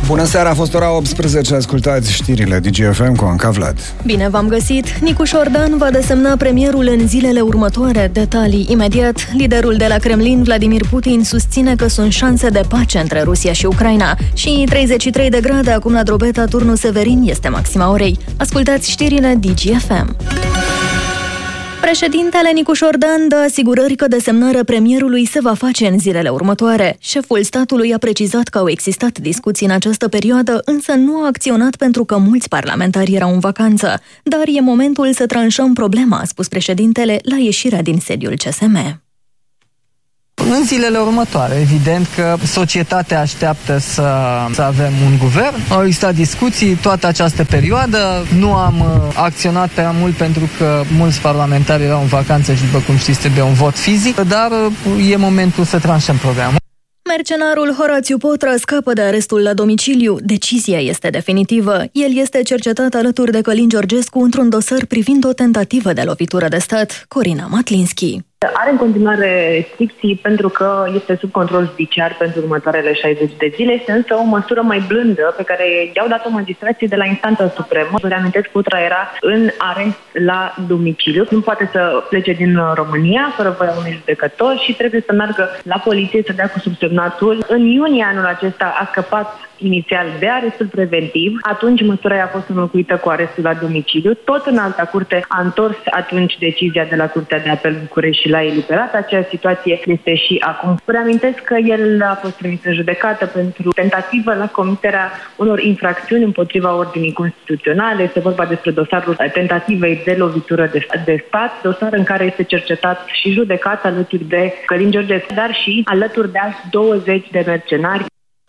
Bună seara, a fost ora 18, ascultați știrile DGFM cu Anca Vlad. Bine v-am găsit! Nicu Șordan va desemna premierul în zilele următoare. Detalii imediat. Liderul de la Kremlin, Vladimir Putin, susține că sunt șanse de pace între Rusia și Ucraina. Și 33 de grade acum la Drobeta, turnul Severin, este maxima orei. Ascultați știrile DGFM. Președintele Nicu Șordan dă asigurări că desemnarea premierului se va face în zilele următoare. Șeful statului a precizat că au existat discuții în această perioadă, însă nu a acționat pentru că mulți parlamentari erau în vacanță. Dar e momentul să tranșăm problema, a spus președintele la ieșirea din sediul CSM. În zilele următoare, evident că societatea așteaptă să avem un guvern. Au existat discuții toată această perioadă. Nu am acționat prea mult pentru că mulți parlamentari erau în vacanță și, după cum știți, trebuie un vot fizic, dar e momentul să tranșăm problema. Mercenarul Horațiu Potra scapă de arestul la domiciliu. Decizia este definitivă. El este cercetat alături de Călin Georgescu într-un dosar privind o tentativă de lovitură de stat. Corina Matlinski. Are în continuare restricții pentru că este sub control judiciar pentru următoarele 60 de zile. Este însă o măsură mai blândă pe care i-au dat-o magistrații de la instanța supremă. Vă reamintesc, Putra era în arest la domiciliu. Nu poate să plece din România fără voia unui judecător și trebuie să meargă la poliție să dea cu subsemnatul. În iunie anul acesta a scăpat inițial de arestul preventiv. Atunci măsura a fost înlocuită cu arestul la domiciliu. Tot în alta curte a întors atunci decizia de la Curtea de Apel București și l-a eliberat. Aceeași situație este și acum. Vă reamintesc că el a fost trimis în judecată pentru tentativă la comiterea unor infracțiuni împotriva ordinii constituționale. Este vorba despre dosarul tentativei de lovitură de stat, dosar în care este cercetat și judecat alături de Călin Georgescu, dar și alături de alți 20 de mercenari.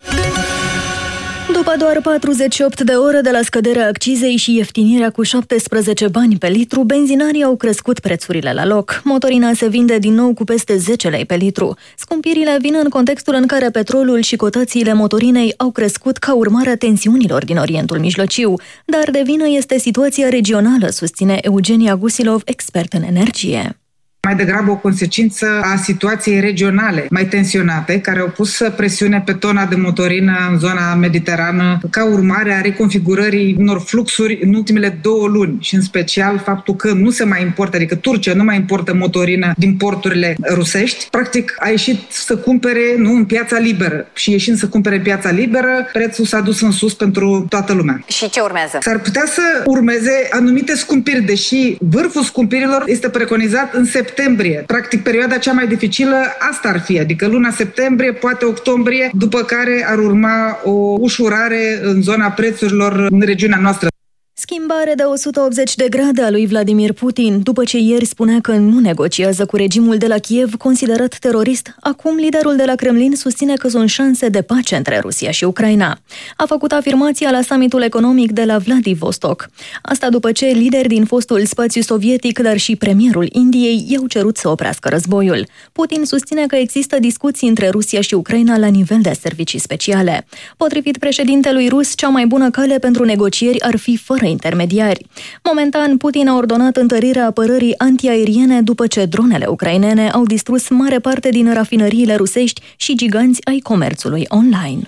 După doar 48 de ore de la scăderea accizei și ieftinirea cu 17 bani pe litru, benzinarii au crescut prețurile la loc. Motorina se vinde din nou cu peste 10 lei pe litru. Scumpirile vin în contextul în care petrolul și cotațiile motorinei au crescut ca urmare a tensiunilor din Orientul Mijlociu. Dar de vină este situația regională, susține Eugenia Gusilov, expert în energie. Mai degrabă o consecință a situației regionale mai tensionate, care au pus presiune pe tona de motorină în zona mediterană, ca urmare a reconfigurării unor fluxuri în ultimele 2 luni și în special faptul că nu se mai importă, adică Turcia nu mai importă motorină din porturile rusești. Practic a ieșit să cumpere în piața liberă și ieșind să cumpere în piața liberă, prețul s-a dus în sus pentru toată lumea. Și ce urmează? S-ar putea să urmeze anumite scumpiri, deși vârful scumpirilor este preconizat în septembrie. Practic, perioada cea mai dificilă asta ar fi, adică luna septembrie, poate octombrie, după care ar urma o ușurare în zona prețurilor în regiunea noastră. Schimbare de 180 de grade a lui Vladimir Putin. După ce ieri spunea că nu negociază cu regimul de la Kiev, considerat terorist, acum liderul de la Kremlin susține că sunt șanse de pace între Rusia și Ucraina. A făcut afirmația la summitul economic de la Vladivostok. Asta după ce lideri din fostul spațiu sovietic, dar și premierul Indiei, i-au cerut să oprească războiul. Putin susține că există discuții între Rusia și Ucraina la nivel de servicii speciale. Potrivit președintelui rus, cea mai bună cale pentru negocieri ar fi fără intermediari. Momentan, Putin a ordonat întărirea apărării antiaeriene după ce dronele ucrainene au distrus mare parte din rafinăriile rusești și giganți ai comerțului online.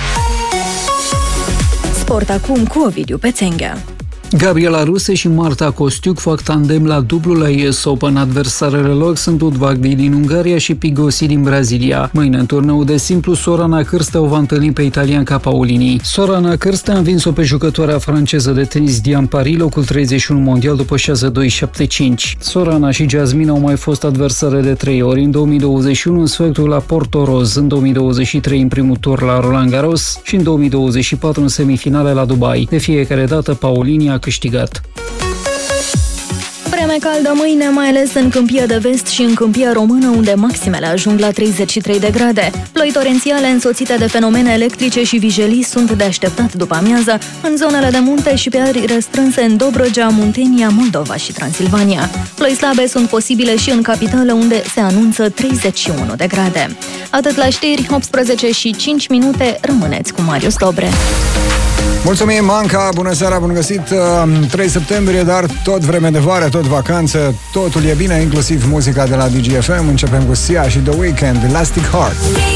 Sport acum cu Ovidiu Pețenghea. Gabriela Ruse și Marta Kostiuk fac tandem la dublu la US Open. Adversarele lor sunt Udvardi din Ungaria și Pigossi din Brazilia. Mâine, în turneul de simplu, Sorana Cârstea o va întâlni pe italianca Paolini. Sorana Cârstea a învins-o pe jucătoarea franceză de tenis Diane Paris, locul 31 mondial după 6-2-7-5. Sorana și Jasmine au mai fost adversare de 3 ori, în 2021 în sfertul la Portoroz, în 2023 în primul tur la Roland Garros și în 2024 în semifinale la Dubai. De fiecare dată Paolini a câștigat. Vreme caldă mâine, mai ales în Câmpia de Vest și în Câmpia Română, unde maximele ajung la 33 de grade. Ploi torențiale însoțite de fenomene electrice și vijelii sunt de așteptat după amiază în zonele de munte și pe arii restrânse în Dobrogea, Muntenia, Moldova și Transilvania. Ploi slabe sunt posibile și în capitală, unde se anunță 31 de grade. Atât la știri, 18 și 5 minute, rămâneți cu Marius Dobre. Mulțumim, Anca, bună seara, bun găsit. 3 septembrie, dar tot vreme de vară, tot vacanță, totul e bine, inclusiv muzica de la DGFM. Începem cu Sia și The Weeknd, Elastic Heart.